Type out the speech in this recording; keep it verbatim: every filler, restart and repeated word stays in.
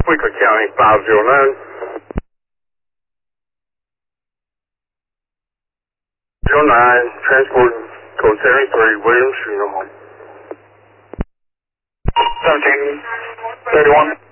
Wicker County, five zero nine. zero nine, transport code seventy-three, Williams Funeral Home. seventeen thirty-one.